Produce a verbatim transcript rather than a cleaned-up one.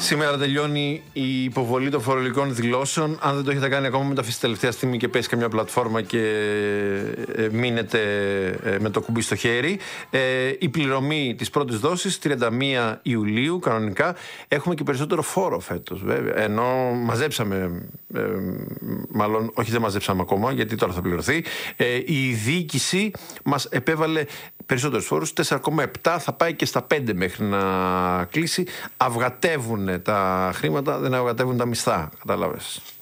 Σήμερα τελειώνει η υποβολή των φορολογικών δηλώσεων. Αν δεν το έχετε κάνει ακόμα, μεταφύσετε τελευταία στιγμή και πέσει καμιά πλατφόρμα και ε, μείνετε ε, με το κουμπί στο χέρι. Ε, η πληρωμή της πρώτης δόσης τριάντα μία Ιουλίου κανονικά. Έχουμε και περισσότερο φόρο φέτος, βέβαια. Ενώ μαζέψαμε, ε, μάλλον όχι δεν μαζέψαμε ακόμα, γιατί τώρα θα πληρωθεί. Ε, η διοίκηση μας επέβαλε περισσότερους φόρους, τέσσερα κόμμα επτά, θα πάει και στα πέντε μέχρι να κλείσει. Αυγατεύουν τα χρήματα, δεν αυγατεύουν τα μισθά, κατάλαβες.